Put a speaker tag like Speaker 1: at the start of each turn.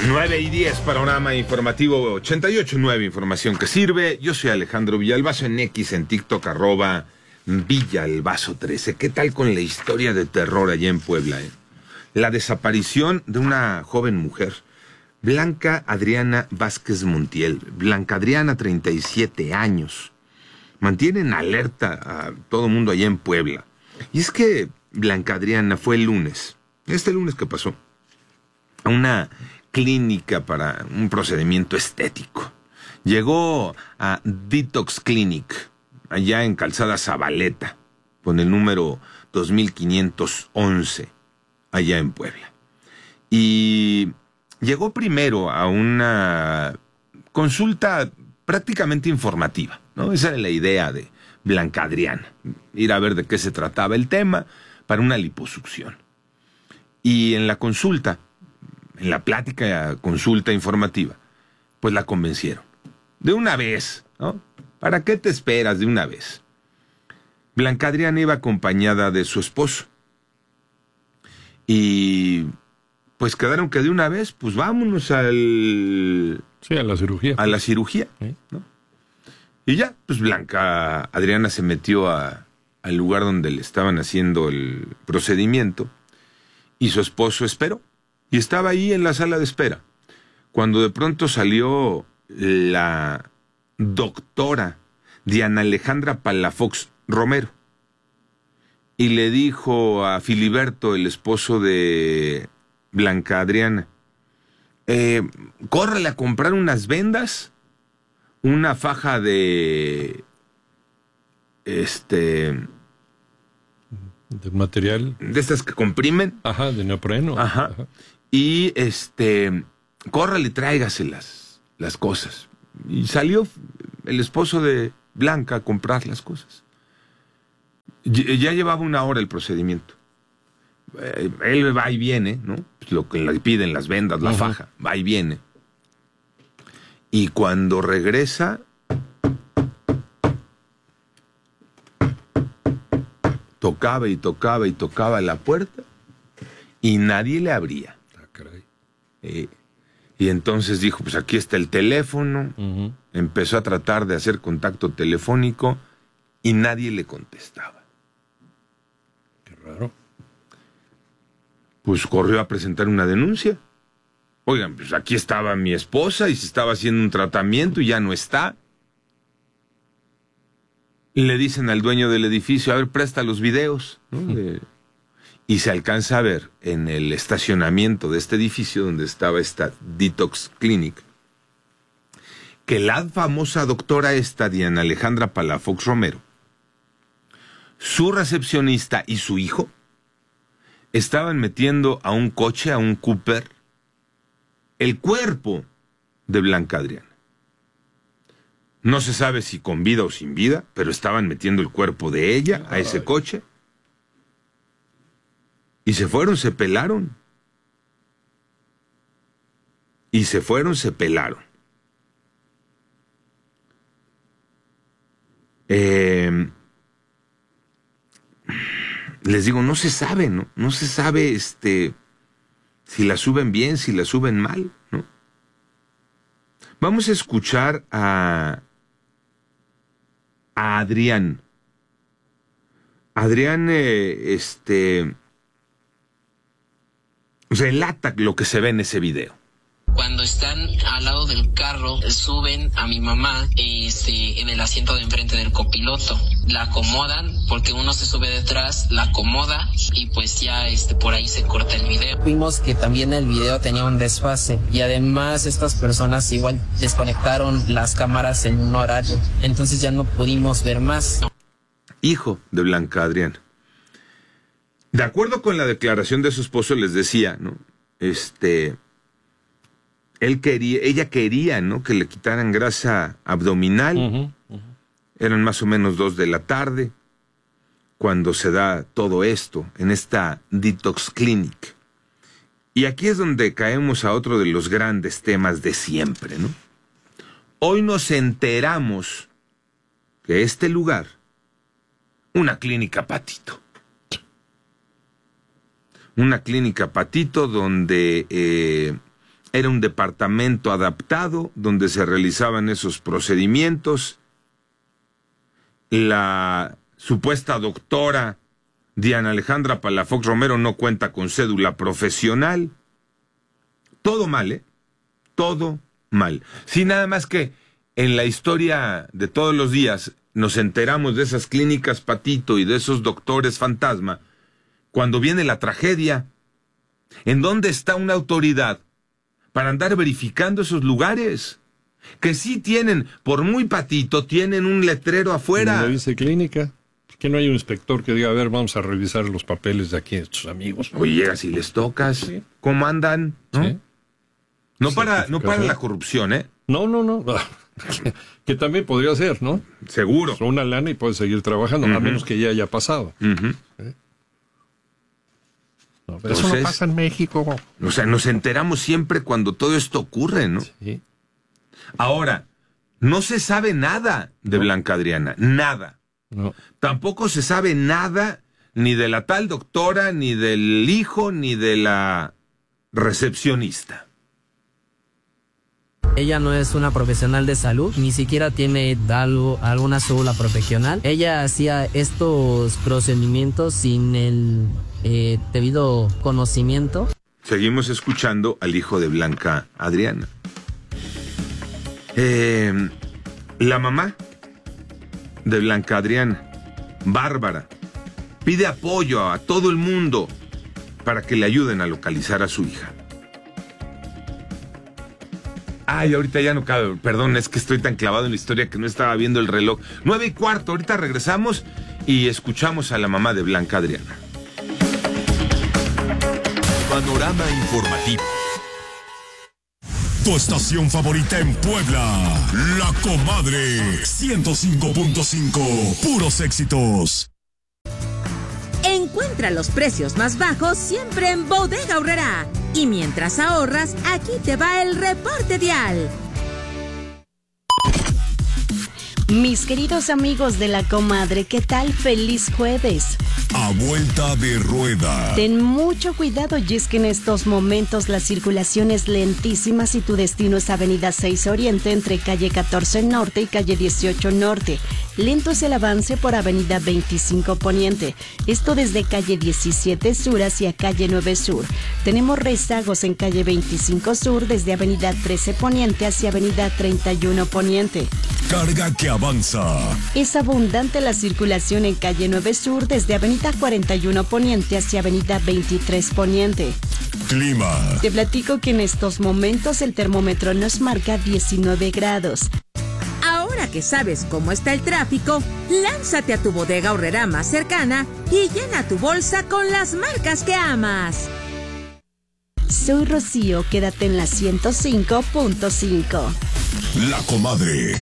Speaker 1: 9:10, panorama informativo 88.9, información que sirve. Yo soy Alejandro Villalbazo, en X, en TikTok, @Villalbazo13. ¿Qué tal con la historia de terror allá en Puebla? La desaparición de una joven mujer, Blanca Adriana Vázquez Montiel. Blanca Adriana, 37 años. Mantienen alerta a todo mundo allá en Puebla. Y es que Blanca Adriana fue el lunes, este lunes que pasó, a una clínica para un procedimiento estético. Llegó a Detox Clinic, allá en Calzada Zabaleta, con el número 2511, allá en Puebla. Y llegó primero a una consulta prácticamente informativa, ¿no? Esa era la idea de Blanca Adriana, ir a ver de qué se trataba el tema para una liposucción. Y en la consulta, en la plática, consulta informativa, pues la convencieron. De una vez, ¿no? ¿Para qué te esperas de una vez? Blanca Adriana iba acompañada de su esposo. Y pues quedaron que de una vez, pues vámonos al...
Speaker 2: Sí, a la cirugía.
Speaker 1: A la cirugía, ¿no? Y ya, pues Blanca Adriana se metió al lugar donde le estaban haciendo el procedimiento y su esposo esperó. Y estaba ahí en la sala de espera, cuando de pronto salió la doctora Diana Alejandra Palafox Romero y le dijo a Filiberto, el esposo de Blanca Adriana, córrele a comprar unas vendas, una faja de
Speaker 2: de material.
Speaker 1: De estas que comprimen.
Speaker 2: Ajá, de neopreno.
Speaker 1: Ajá. Y córrele y tráigase las cosas. Y salió el esposo de Blanca a comprar las cosas. Ya llevaba 1 hora el procedimiento. Él va y viene, ¿no? Pues lo que le piden, las vendas, la faja, va y viene. Y cuando regresa, tocaba y tocaba y tocaba la puerta y nadie le abría.
Speaker 2: Ah, caray.
Speaker 1: Y entonces dijo, pues aquí está el teléfono. Empezó a tratar de hacer contacto telefónico y nadie le contestaba.
Speaker 2: Qué raro.
Speaker 1: Pues corrió a presentar una denuncia. Oigan, pues aquí estaba mi esposa y se estaba haciendo un tratamiento y ya no está. Y le dicen al dueño del edificio, a ver, presta los videos, ¿no? Y se alcanza a ver en el estacionamiento de este edificio donde estaba esta Detox Clinic, que la famosa doctora Diana Alejandra Palafox Romero, su recepcionista y su hijo estaban metiendo a un coche, a un Cooper, el cuerpo de Blanca Adriana. No se sabe si con vida o sin vida, pero estaban metiendo el cuerpo de ella a ese coche. Y se fueron, se pelaron. Y se fueron, se pelaron. Les digo, no se sabe, ¿no? No se sabe si la suben bien, si la suben mal, ¿no? Vamos a escuchar a Adrián. Adrián, relata lo que se ve en ese video.
Speaker 3: Cuando están al lado del carro, suben a mi mamá en el asiento de enfrente del copiloto. La acomodan porque uno se sube detrás, la acomoda y pues ya por ahí se corta el video. Vimos que también el video tenía un desfase y además estas personas igual desconectaron las cámaras en un horario. Entonces ya no pudimos ver más.
Speaker 1: Hijo de Blanca Adriana. De acuerdo con la declaración de su esposo, les decía, ¿no? Ella quería, ¿no?, que le quitaran grasa abdominal. Eran más o menos 2 de la tarde cuando se da todo esto en esta Detox Clinic. Y aquí es donde caemos a otro de los grandes temas de siempre, ¿no? Hoy nos enteramos que este lugar, una clínica patito. Una clínica patito donde Era un departamento adaptado donde se realizaban esos procedimientos. La supuesta doctora Diana Alejandra Palafox Romero no cuenta con cédula profesional. Todo mal, ¿eh? Todo mal. Sí, nada más que en la historia de todos los días nos enteramos de esas clínicas patito y de esos doctores fantasma cuando viene la tragedia. ¿En dónde está una autoridad para andar verificando esos lugares? Que sí tienen, por muy patito, tienen un letrero afuera.
Speaker 2: ¿No dice clínica? ¿Por qué no hay un inspector que diga, a ver, vamos a revisar los papeles de aquí de tus amigos?
Speaker 1: Oye, llegas y les tocas. Sí. ¿Cómo andan? ¿No?
Speaker 2: Sí.
Speaker 1: No para la corrupción, ¿eh?
Speaker 2: No. Que también podría ser, ¿no?
Speaker 1: Seguro.
Speaker 2: Una lana y puedes seguir trabajando, a menos que ya haya pasado. ¿Sí? No, pero eso no pasa en México.
Speaker 1: O sea, nos enteramos siempre cuando todo esto ocurre, ¿no?
Speaker 2: Sí.
Speaker 1: Ahora, no se sabe nada de Blanca Adriana, nada.
Speaker 2: No.
Speaker 1: Tampoco se sabe nada ni de la tal doctora, ni del hijo, ni de la recepcionista.
Speaker 4: Ella no es una profesional de salud, ni siquiera tiene alguna cédula profesional. Ella hacía estos procedimientos sin el debido conocimiento.
Speaker 1: Seguimos escuchando al hijo de Blanca Adriana. La mamá de Blanca Adriana, Bárbara, pide apoyo a todo el mundo para que le ayuden a localizar a su hija. Ay, ahorita ya no cabe, perdón, es que estoy tan clavado en la historia que no estaba viendo el reloj. 9:15, ahorita regresamos y escuchamos a la mamá de Blanca Adriana.
Speaker 5: Panorama informativo. Tu estación favorita en Puebla, La Comadre, 105.5, puros éxitos.
Speaker 6: Encuentra los precios más bajos siempre en Bodega Aurrerá. Y mientras ahorras, aquí te va el reporte vial.
Speaker 7: Mis queridos amigos de La Comadre, ¿qué tal? ¡Feliz jueves!
Speaker 5: A vuelta de rueda.
Speaker 7: Ten mucho cuidado, y es que en estos momentos la circulación es lentísima si tu destino es Avenida 6 Oriente entre calle 14 Norte y calle 18 Norte. Lento es el avance por Avenida 25 Poniente. Esto desde calle 17 Sur hacia calle 9 Sur. Tenemos rezagos en calle 25 Sur desde Avenida 13 Poniente hacia Avenida 31 Poniente.
Speaker 5: Carga que avanza.
Speaker 7: Es abundante la circulación en calle 9 Sur desde Avenida 41 Poniente hacia Avenida 23 Poniente.
Speaker 5: Clima.
Speaker 7: Te platico que en estos momentos el termómetro nos marca 19 grados.
Speaker 6: Ahora que sabes cómo está el tráfico, lánzate a tu Bodega Aurrerá más cercana y llena tu bolsa con las marcas que amas.
Speaker 7: Soy Rocío, quédate en la 105.5.
Speaker 5: La Comadre.